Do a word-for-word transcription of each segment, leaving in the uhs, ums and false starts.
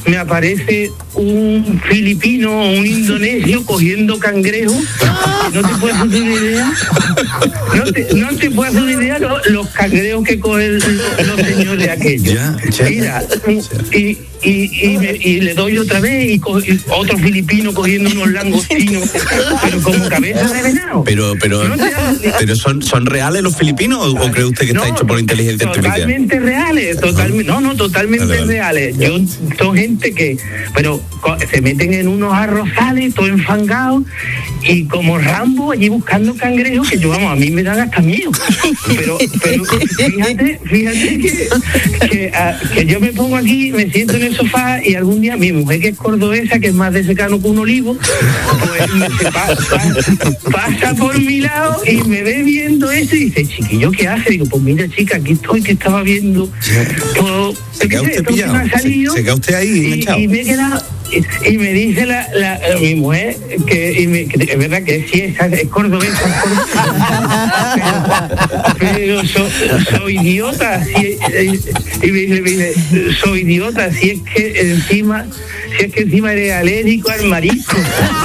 me aparece un filipino o un indonesio cogiendo cangrejos. No te puedes hacer una idea. No te, no te puedes hacer una idea los, los cangrejos que cogen los, los señores aquellos. Ya, ya. Mira, y, y, y, me, y le doy otra vez y, co- y otro filipino cogiendo unos langostinos, pero como cabeza de venado. Pero, pero, No te hagas- pero son, ¿son reales los filipinos o, o cree usted que está No, hecho por inteligencia artificial? Totalmente reales, totalmente, no, no, totalmente Vale, vale. reales. Yo, son gente que, pero co- se meten en unos arrozales, todo enfangados, y como Rambo allí buscando cangrejos, que yo, vamos, a mí me dan hasta miedo. Pero, pero fíjate, fíjate que, que, a- que yo me pongo aquí, me siento en el sofá, y algún día mi mujer, que es cordobesa, que es más de secano que un olivo, pues me se pa- pa- pasa por mi lado y me ve viendo eso y dice, chiquillo, ¿qué hace? Digo, pues mira, chica, aquí estoy, que estaba viendo todo. ¿Se queda ¿qué sé? usted todo que me pillado? ha salido, ¿Se- se queda usted ahí enganchado? y, y me he quedado, y, y me dice la, la, la- mi mujer que, y me, que es verdad que sí, es, es cordobesa, es cordobesa, pero, pero so- soy idiota, si, eh, y me dice, me dice, soy idiota, si es que encima, si es que encima eres alérgico al marisco.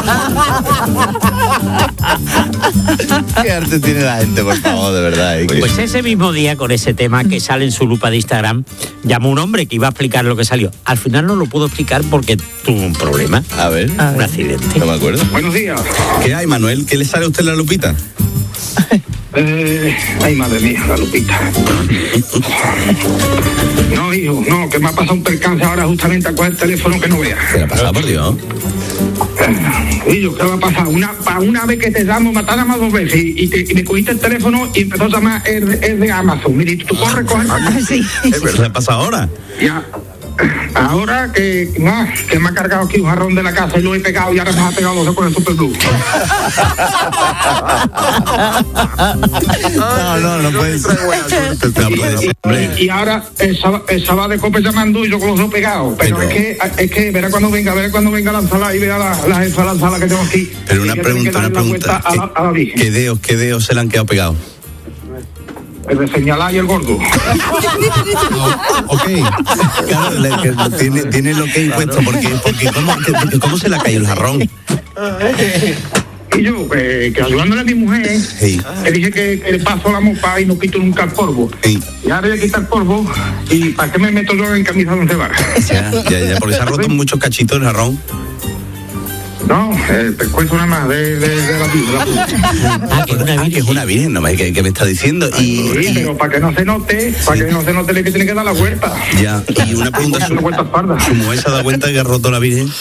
Qué arte tiene la gente, por favor, de verdad. ¿eh? Pues ese mismo día, con ese tema que sale en su lupa de Instagram, llamó un hombre que iba a explicar lo que salió. Al final no lo pudo explicar porque tuvo un problema, A ver, un accidente. no me acuerdo. Buenos días. ¿Qué hay, Manuel? ¿Qué le sale a usted en la lupita? Eh, ay, madre mía, la Lupita. No, hijo, no, que me ha pasado un percance ahora justamente a coger el teléfono que no veas. ¿Qué le ha pasado, por Dios? Hijo, ¿qué va a pasar? Una, para una vez que te llamo, matar a más dos veces y, y, te, y me cogiste el teléfono y empezó a llamar es de, es de Amazon. Mire, tú corres, coges. Sí. ¿Qué le ha pasado ahora? Ya. Ahora que, no, que me ha cargado aquí un jarrón de la casa y lo he pegado y ahora me ha pegado los con el Super Blue. No, no, no puede ser. No puede ser, hombre. Y, y ahora el sábado, el sábado de cope llamando y yo con los dos pegados. Pero, Pero- es que, es que verá cuando venga, verá cuando venga la ensalada y vea la, la ensalada que tengo aquí. Pero una Y que tengo que pregunta, una darle la pregunta. vuelta A la, a la Virgen. ¿Qué dedos, qué dedos se le han quedado pegados? El de señalar y el gordo. Ok. Claro, le- que tiene, tiene lo que he puesto, porque, porque ¿cómo, que- porque ¿cómo se le ha caído el jarrón? Y yo, eh, que ayudándole a mi mujer, Sí. le dije que, que le paso la mopa y no quito nunca el polvo. Sí. Y ahora voy a quitar el polvo. ¿Y para qué me meto yo en camisa de once varas? Ya, ya, ya, porque se ha roto muchos cachitos el jarrón. No, eh, te cuento nada más de, de, de la vida. Ah, que es una Ah, que es una virgen, no me, que, que me está diciendo. Y, Sí, y- pero para que no se note, para Sí. que no se note, le tiene que dar la vuelta. ya, y una pregunta, Una vuelta espalda. ¿su mujer se ha dado cuenta que ha roto la virgen?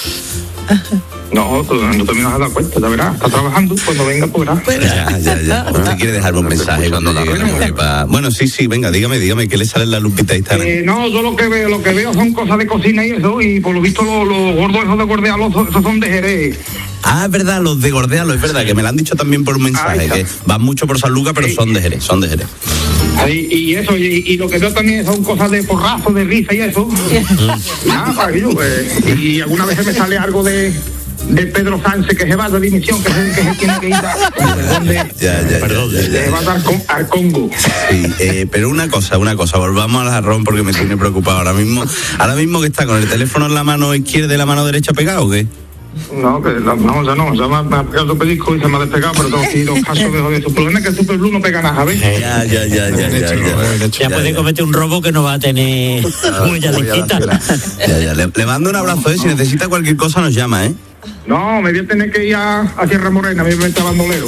No, tú no te me has dado cuenta, ya verás. Está trabajando, cuando venga, pues verás. Ya, ya, ya. Usted quiere dejarme un mensaje cuando llegue la mujer para... Bueno, sí, sí, venga, dígame, dígame, ¿qué le sale en la lupita Instagram? Eh, no, yo lo que veo, lo que veo son cosas de cocina y eso, y por lo visto los, los gordos esos de gordealos, esos son de Jerez. Ah, es verdad, los de Gordealo, es verdad, que me lo han dicho también por un mensaje, Ahí está. que van mucho por San Lucas, pero Sí. son de Jerez, son de Jerez. Ahí, y eso, y, y lo que veo también son cosas de porrazo, de risa y eso. Y nada, para ello, pues, y alguna vez me sale algo de, de Pedro Sánchez, que se va de dimisión, que se, que se tiene que ir a, perdón, de, Ya, ya, ya, ya, se ya. va a dar con, al Congo. Sí, eh, pero una cosa, una cosa, volvamos al jarrón porque me tiene preocupado ahora mismo. Ahora mismo que está con el teléfono en la mano izquierda y la mano derecha pegado, ¿o qué? No, que no, no, ya no, ya me, me ha pegado el pellizco y se me ha despegado, pero tengo que ir los casos de joder. Su problema es que el Super Blue no pega nada, ¿sabes? Ya, ya, ya, ya, ya, ya. Ya puede cometer un robo que no va a tener huella digital. Ya, ya, le, le mando un abrazo, ¿eh? Si necesita cualquier cosa nos llama, ¿eh? No, me voy a tener que ir a, a Sierra Morena, me voy a meter a bandolero.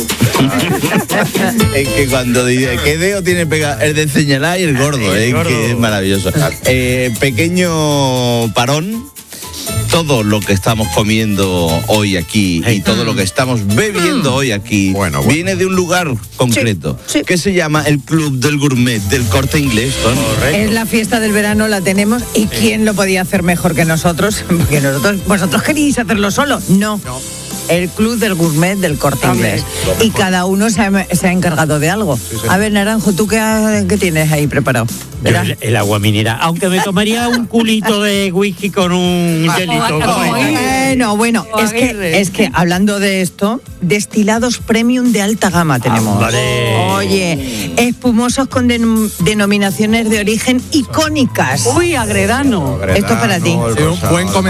Es que cuando dice, ¿qué dedo tiene pegado? El de señalar y el gordo, El ¿eh? gordo. Que es maravilloso. Eh, pequeño parón. Todo lo que estamos comiendo hoy aquí y todo lo que estamos bebiendo hoy aquí Bueno, bueno. viene de un lugar concreto Sí, sí. que se llama el Club del Gourmet del Corte Inglés. ¿no? Es la fiesta del verano, la tenemos. ¿Y quién lo podía hacer mejor que nosotros? Porque nosotros, vosotros queréis hacerlo solo. No. El Club del Gourmet del Corte Inglés. Y cada uno se ha, se ha encargado de algo. A ver, Naranjo, ¿tú qué, ha- qué tienes ahí preparado? Yo Verás. el, el agua mineral, aunque me tomaría un culito de whisky con un hielito. Bueno, bueno, es que, es que hablando de esto, destilados premium de alta gama tenemos. Vale. Oye, espumosos con denom- denominaciones de origen icónicas. Uy, agredano. Esto es para ti. Sí, un buen comentario.